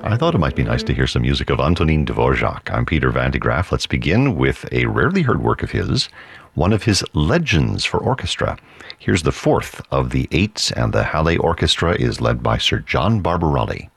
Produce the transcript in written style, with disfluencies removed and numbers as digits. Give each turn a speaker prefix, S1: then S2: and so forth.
S1: I thought it might be nice to hear some music of Antonin Dvorak. I'm Peter Van de Graaff. Let's begin with a rarely heard work of his, one of his legends for orchestra. Here's the fourth of the eight, and the Halle Orchestra is led by Sir John Barbarelli.